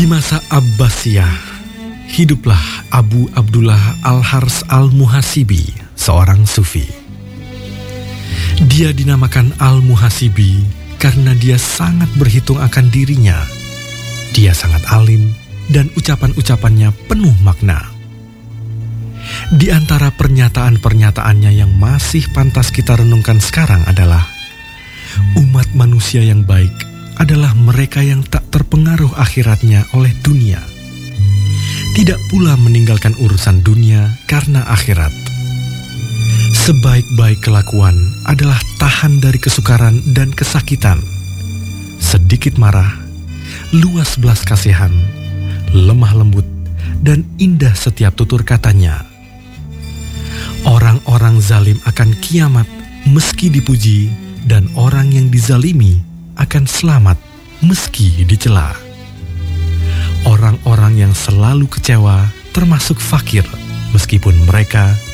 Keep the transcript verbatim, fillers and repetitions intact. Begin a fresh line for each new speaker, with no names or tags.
Di masa Abbasiyah, hiduplah Abu Abdullah Al-Hars Al-Muhasibi, seorang sufi. Dia dinamakan Al-Muhasibi karena dia sangat berhitung akan dirinya. Dia sangat alim dan ucapan-ucapannya penuh makna. Di antara pernyataan-pernyataannya yang masih pantas kita renungkan sekarang adalah, umat manusia yang baik adalah mereka yang tak terpengaruh akhiratnya oleh dunia. Tidak pula meninggalkan urusan dunia karena akhirat. Sebaik-baik kelakuan adalah tahan dari kesukaran dan kesakitan. Sedikit marah, luas belas kasihan, lemah lembut, dan indah setiap tutur katanya. Orang-orang zalim akan kiamat meski dipuji, dan orang yang dizalimi akan selamat meski dicela. Orang-orang yang selalu kecewa termasuk fakir, meskipun mereka